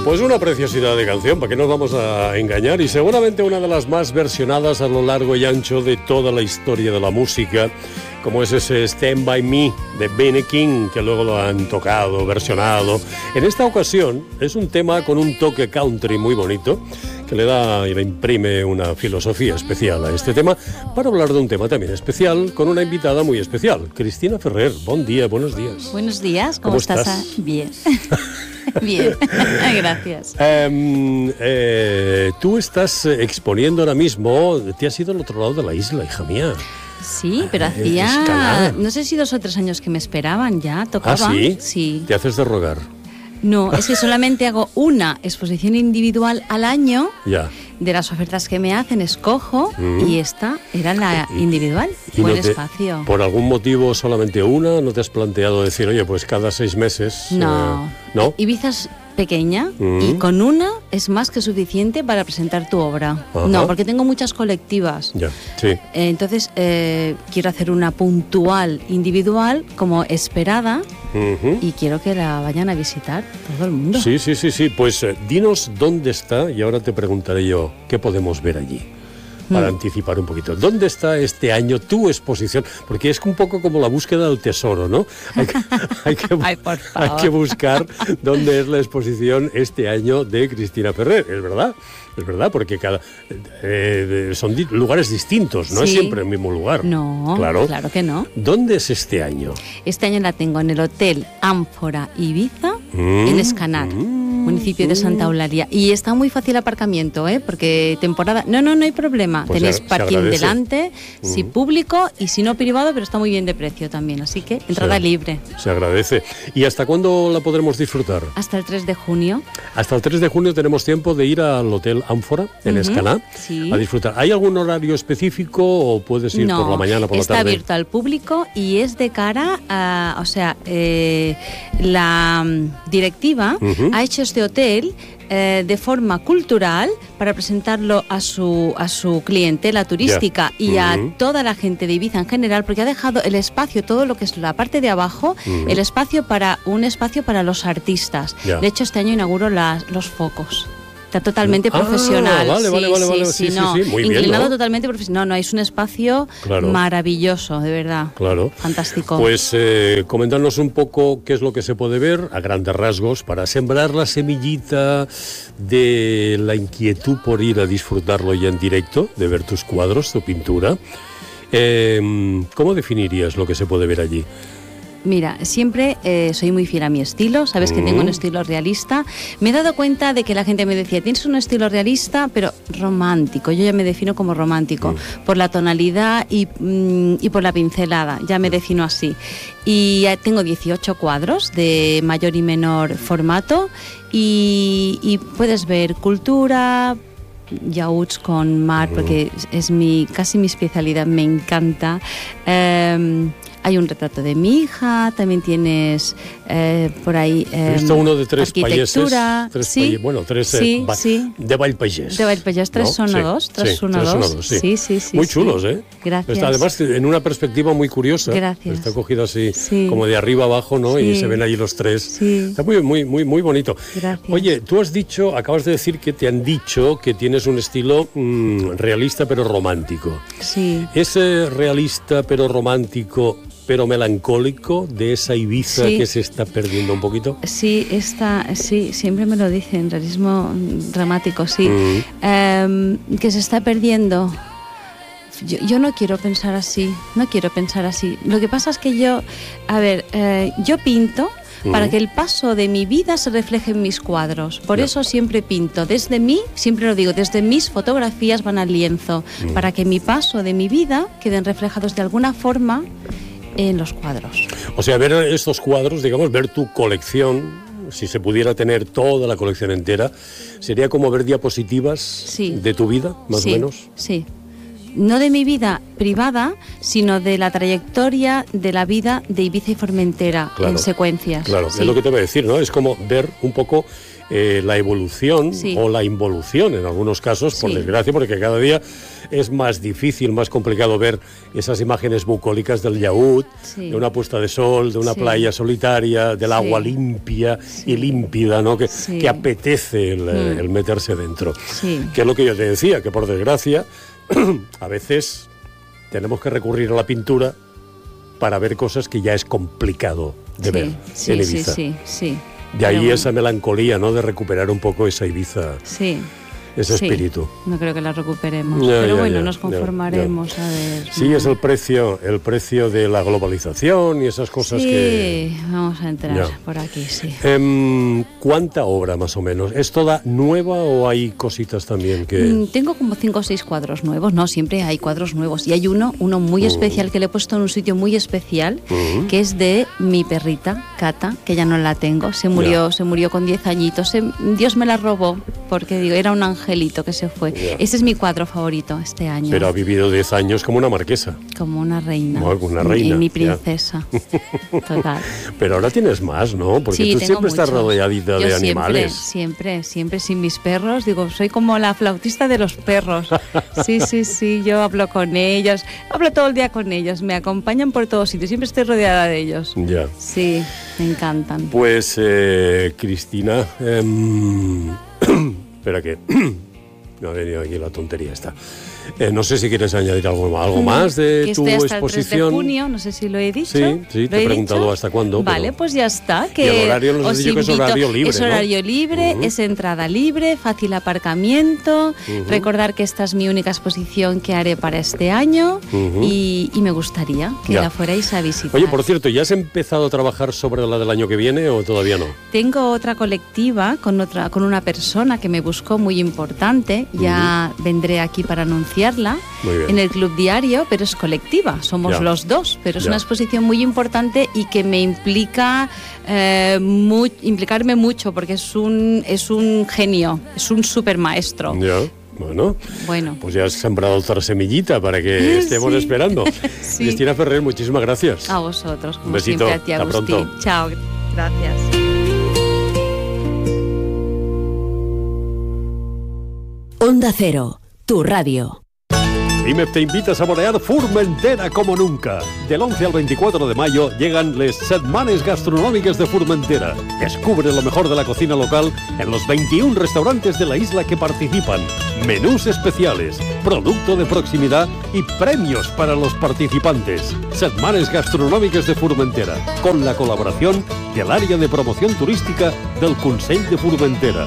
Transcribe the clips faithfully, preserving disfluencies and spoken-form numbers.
Pues una preciosidad de canción, ¿para qué nos vamos a engañar? Y seguramente una de las más versionadas a lo largo y ancho de toda la historia de la música, como es ese Stand By Me de Benny King, que luego lo han tocado, versionado. En esta ocasión es un tema con un toque country muy bonito, que le da y le imprime una filosofía especial a este tema, para hablar de un tema también especial, con una invitada muy especial, Cristina Ferrer. Buen día, buenos días. Buenos días, ¿cómo, ¿Cómo estás? estás? Bien. Bien, gracias. Eh, eh, tú estás exponiendo ahora mismo, te has ido al otro lado de la isla, hija mía. Sí, pero Eh, hacía, escalar. no sé si dos o tres años que me esperaban ya, tocaba. ¿Ah, sí? Sí. Te haces de rogar. No, es que solamente hago una exposición individual al año. Ya. De las ofertas que me hacen, escojo, Mm. y esta era la individual. Y Buen no te- espacio. ¿Por algún motivo solamente una? ¿No te has planteado decir, oye, pues cada seis meses? No. eh, ¿No? Ibiza es pequeña Mm. y con una es más que suficiente para presentar tu obra. Ajá. No, porque tengo muchas colectivas. Ya, sí. Eh, Entonces, eh, quiero hacer una puntual individual como esperada Ujú. y quiero que la vayan a visitar todo el mundo. Sí, sí, sí, sí. Pues eh, dinos dónde está y ahora te preguntaré yo qué podemos ver allí. Para Mm. anticipar un poquito. ¿Dónde está este año tu exposición? Porque es un poco como la búsqueda del tesoro, ¿no? Hay que, hay que, Ay, por hay favor. que buscar dónde es la exposición este año de Cristina Ferrer. Es verdad, es verdad, porque cada eh, son di- lugares distintos, no es Sí. siempre el mismo lugar. No, Claro. claro que no. ¿Dónde es este año? Este año la tengo en el Hotel Ánfora Ibiza, Mm, en Escanar, mm, municipio de Santa Eulalia. Y está muy fácil aparcamiento, ¿eh? Porque temporada... No, no, no hay problema. Pues Tenéis se- se parking agradece. delante, sí, Mm. público, y si no privado, pero está muy bien de precio también. Así que entrada Sí. libre. Se agradece. ¿Y hasta cuándo la podremos disfrutar? Hasta el tres de junio. Hasta el tres de junio tenemos tiempo de ir al Hotel Ánfora, en Ujú, Escaná, sí. a disfrutar. ¿Hay algún horario específico o puedes ir No, por la mañana, por la está tarde? abierto al público y es de cara a, o sea, eh, la mm, directiva Ujú. ha hecho este hotel eh, de forma cultural para presentarlo a su a su clientela turística y a Ujú. toda la gente de Ibiza en general, porque ha dejado el espacio, todo lo que es la parte de abajo, Ujú. el espacio para un espacio para los artistas. Ya. De hecho, este año inauguro las, los focos. Está totalmente Ah, profesional. vale, vale, sí, vale, sí, vale. sí, Sí, sí, no. sí, muy bien, Inclinado ¿no? totalmente profesional. No, no, es un espacio Claro. maravilloso, de verdad. Claro. Fantástico. Pues eh, comentarnos un poco qué es lo que se puede ver a grandes rasgos para sembrar la semillita de la inquietud por ir a disfrutarlo ya en directo, de ver tus cuadros, tu pintura. Eh, ¿Cómo definirías lo que se puede ver allí? Mira, siempre eh, soy muy fiel a mi estilo, sabes que Mm. tengo un estilo realista. Me he dado cuenta de que la gente me decía, tienes un estilo realista, pero romántico. Yo ya me defino como romántico, Mm. por la tonalidad y, mm, y por la pincelada, ya me defino así. Y eh, tengo dieciocho cuadros de mayor y menor formato y, y puedes ver cultura, yachts con mar, porque es, es mi casi mi especialidad, me encanta. Eh, hay un retrato de mi hija, también tienes eh, por ahí He eh, visto uno de tres payeses, arquitectura. tres sí, paye- bueno, tres eh, sí, ba- sí. de Vallpallés. De Vallpallés, tres ¿no? son Sí, dos, tres sí, uno tres uno dos. dos, sí. Sí, sí, sí, Muy sí. chulos, ¿eh? Gracias. Está además en una perspectiva muy curiosa. Gracias. Está cogido así, Sí. como de arriba abajo, ¿no? Y Sí. se ven ahí los tres. Sí. Está muy, muy, muy, muy bonito. Gracias. Oye, tú has dicho, acabas de decir que te han dicho que tienes un estilo mm, realista pero romántico. Sí. Ese realista pero romántico, pero melancólico de esa Ibiza Sí. que se está perdiendo un poquito. Sí, esta, sí, siempre me lo dicen, realismo mm, dramático, sí. Mm. Em, que se está perdiendo. Yo, yo no quiero pensar así, no quiero pensar así. Lo que pasa es que yo, a ver, eh, yo pinto para Mm. que el paso de mi vida se refleje en mis cuadros. Por Ya. eso siempre pinto. Desde mí, siempre lo digo, desde mis fotografías van al lienzo, Mm. para que mi paso de mi vida queden reflejados de alguna forma en los cuadros. O sea, ver estos cuadros, digamos, ver tu colección, si se pudiera tener toda la colección entera, sería como ver diapositivas Sí. de tu vida, más sí, o menos. Sí. no de mi vida privada, sino de la trayectoria de la vida de Ibiza y Formentera, claro, en secuencias. Claro, sí. Es lo que te voy a decir, ¿no? Es como ver un poco eh, la evolución sí. o la involución en algunos casos, por sí. desgracia, porque cada día es más difícil, más complicado ver esas imágenes bucólicas del Yaúd, sí. de una puesta de sol, de una sí. playa solitaria, del sí. agua limpia sí. y límpida, ¿no? Que, sí. que apetece el, mm. el meterse dentro. Sí. Que es lo que yo te decía, que por desgracia a veces tenemos que recurrir a la pintura para ver cosas que ya es complicado de sí, ver sí, en Ibiza. Sí, sí, sí. De ahí bueno. esa melancolía, ¿no? De recuperar un poco esa Ibiza. Sí. Ese sí, espíritu. No creo que la recuperemos, ya, pero ya, bueno, ya, nos conformaremos ya, ya. a ver. Sí, no. es el precio, el precio de la globalización y esas cosas sí, que... Sí, vamos a entrar ya. por aquí, sí. Eh, ¿Cuánta obra más o menos? ¿Es toda nueva o hay cositas también que...? Mm, tengo como cinco o seis cuadros nuevos, no, siempre hay cuadros nuevos. Y hay uno, uno muy mm. especial que le he puesto en un sitio muy especial, mm. que es de mi perrita, Cata, que ya no la tengo. Se murió, ya. se murió con diez añitos. Se, Dios me la robó, porque digo, era un angelito que se fue. Yeah. Ese es mi cuadro favorito este año. Pero ha vivido diez años como una marquesa. Como una reina. Como una reina. Y mi princesa. Total. Pero ahora tienes más, ¿no? Porque sí, tú siempre mucho. estás rodeadita Yo de siempre, animales. Siempre, siempre. Sin mis perros, digo, soy como la flautista de los perros. Sí, sí, sí. Yo hablo con ellos. Hablo todo el día con ellos. Me acompañan por todos sitios. Siempre estoy rodeada de ellos. Ya. Sí, me encantan. Pues, eh, Cristina... Eh, espera que... Me ha venido aquí la tontería esta. Eh, no sé si quieres añadir algo, algo más de que tu estoy hasta exposición. El tres de junio, no sé si lo he dicho. Sí, sí, te he preguntado dicho? hasta cuándo. Vale, pero... pues ya está. Que y el horario nos has dicho que es horario libre. Es horario ¿no? libre, uh-huh. es entrada libre, fácil aparcamiento. Uh-huh. Recordar que esta es mi única exposición que haré para este año uh-huh. y, y me gustaría que ya. la fuerais a visitar. Oye, por cierto, ¿ya has empezado a trabajar sobre la del año que viene o todavía no? Tengo otra colectiva con, otra, con una persona que me buscó muy importante. Ya uh-huh. vendré aquí para anunciarla. En el Club Diario, pero es colectiva, somos ya. los dos, pero es ya. una exposición muy importante y que me implica eh, muy, implicarme mucho porque es un, es un genio, es un super maestro. Ya. Bueno, bueno, pues ya has sembrado otra semillita para que estemos sí. esperando. Sí. Cristina Ferrer, muchísimas gracias. A vosotros, como un besito, siempre a ti, Agustín. Hasta pronto. Chao, gracias. Onda Cero, tu radio. I M E F te invita a saborear Formentera como nunca. Del once al veinticuatro de mayo llegan les Setmanes Gastronòmiques de Formentera. Descubre lo mejor de la cocina local en los veintiún restaurantes de la isla que participan. Menús especiales, producto de proximidad y premios para los participantes. Setmanes Gastronòmiques de Formentera, con la colaboración del área de promoción turística del Consell de Formentera.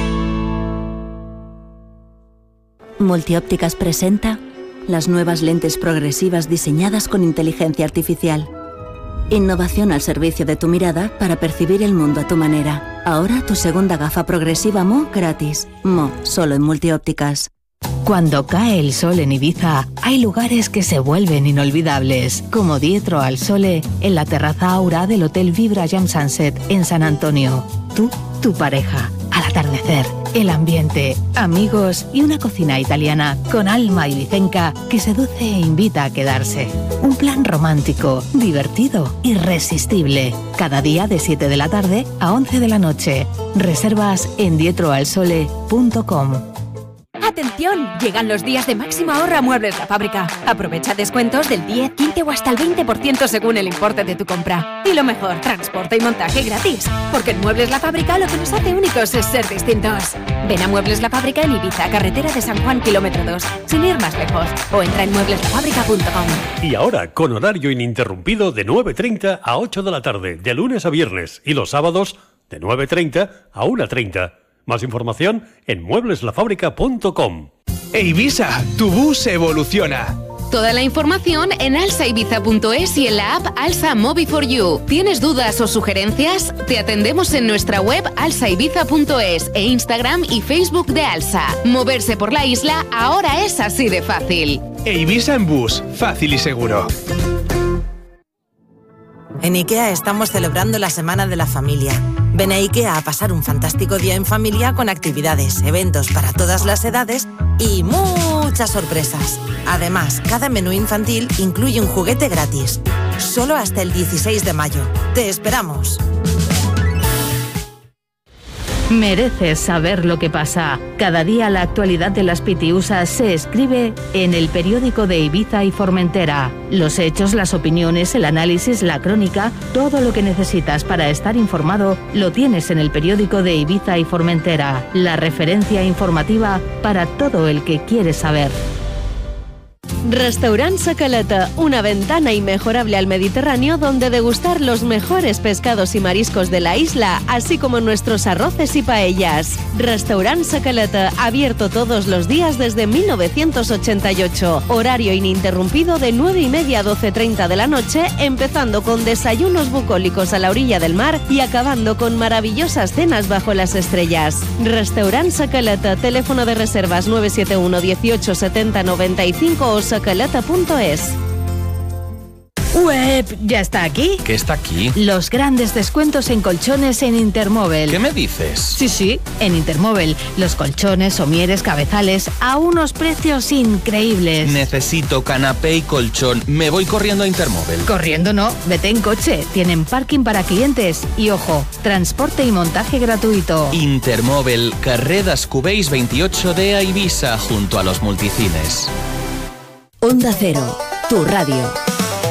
Multiópticas presenta las nuevas lentes progresivas diseñadas con inteligencia artificial. Innovación al servicio de tu mirada para percibir el mundo a tu manera. Ahora tu segunda gafa progresiva Mo gratis. Mo, solo en Multiópticas. Cuando cae el sol en Ibiza, hay lugares que se vuelven inolvidables, como Dietro al Sole, en la terraza Aura del Hotel Vibra Jam Sunset en San Antonio. Tú, tu pareja, al atardecer, el ambiente, amigos y una cocina italiana con alma ibicenca que seduce e invita a quedarse. Un plan romántico, divertido, irresistible. Cada día de siete de la tarde a once de la noche. Reservas en dietro al sole punto com. ¡Atención! Llegan los días de máximo ahorro a Muebles La Fábrica. Aprovecha descuentos del diez, quince o hasta el veinte por ciento según el importe de tu compra. Y lo mejor, transporte y montaje gratis. Porque en Muebles La Fábrica lo que nos hace únicos es ser distintos. Ven a Muebles La Fábrica en Ibiza, carretera de San Juan, kilómetro dos, sin ir más lejos. O entra en muebles la fábrica punto com. Y ahora, con horario ininterrumpido de nueve treinta a ocho de la tarde, de lunes a viernes. Y los sábados, de nueve treinta a una treinta. Más información en muebles la fábrica punto com. Ibiza, tu bus evoluciona. Toda la información en alsa ibiza punto es y en la app Alsa Mobi for You. ¿Tienes dudas o sugerencias? Te atendemos en nuestra web alsa ibiza punto es e Instagram y Facebook de Alsa. Moverse por la isla ahora es así de fácil. Ibiza en bus, fácil y seguro. En IKEA estamos celebrando la Semana de la Familia. Ven a IKEA a pasar un fantástico día en familia con actividades, eventos para todas las edades y muchas sorpresas. Además, cada menú infantil incluye un juguete gratis. Solo hasta el dieciséis de mayo. ¡Te esperamos! Mereces saber lo que pasa. Cada día la actualidad de las Pitiusas se escribe en el periódico de Ibiza y Formentera. Los hechos, las opiniones, el análisis, la crónica, todo lo que necesitas para estar informado lo tienes en el periódico de Ibiza y Formentera. La referencia informativa para todo el que quiere saber. Restaurant Sacaleta, una ventana inmejorable al Mediterráneo donde degustar los mejores pescados y mariscos de la isla, así como nuestros arroces y paellas. Restaurant Sacaleta, abierto todos los días desde mil novecientos ochenta y ocho. Horario ininterrumpido de nueve y media a doce treinta de la noche, empezando con desayunos bucólicos a la orilla del mar y acabando con maravillosas cenas bajo las estrellas. Restaurant Sacaleta, teléfono de reservas nueve siete uno dieciocho setenta noventa y cinco o sacaleta punto es. Web, ¿ya está aquí? ¿Qué está aquí? Los grandes descuentos en colchones en Intermóvil. ¿Qué me dices? Sí, sí, en Intermóvil. Los colchones, somieres, cabezales a unos precios increíbles. Necesito canapé y colchón. Me voy corriendo a Intermóvil. Corriendo no, vete en coche. Tienen parking para clientes y, ojo, transporte y montaje gratuito. Intermóvil, carrer Descubells veintiocho D a Ibiza, junto a los multicines. Onda Cero, tu radio.